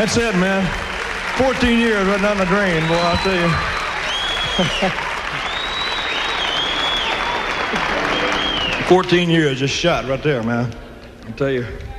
That's it, man. 14 years right down the drain, boy, I'll tell you. 14 years just shot right there, man. I'll tell you.